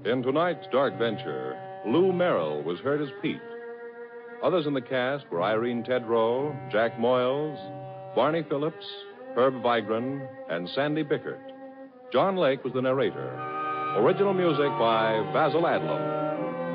In tonight's dark venture, Lou Merrill was heard as Pete. Others in the cast were Irene Tedrow, Jack Moyles, Barney Phillips, Herb Vigran, and Sandy Bickert. John Lake was the narrator. Original music by Basil Adlam.